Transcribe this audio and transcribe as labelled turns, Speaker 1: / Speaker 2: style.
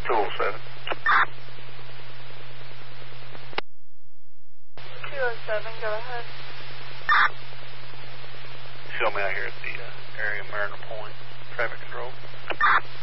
Speaker 1: 207.
Speaker 2: 207, go ahead.
Speaker 1: Show me out here at the area of Mariner Point. Traffic control.